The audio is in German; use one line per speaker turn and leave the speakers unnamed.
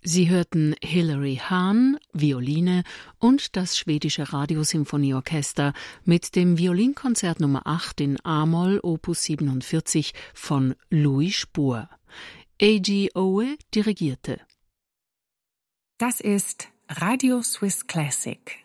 Sie hörten Hilary Hahn, Violine und das schwedische Radiosymphonieorchester mit dem Violinkonzert Nummer 8 in A-Moll Opus 47 von Louis Spohr. A.G. Owe dirigierte.
Das ist Radio Swiss Classic.